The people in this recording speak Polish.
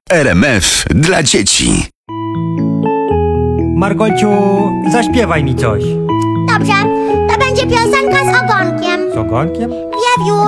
RMF dla dzieci. Margolciu, zaśpiewaj mi coś. Dobrze, to będzie piosenka z ogonkiem. Z ogonkiem? Wiewiór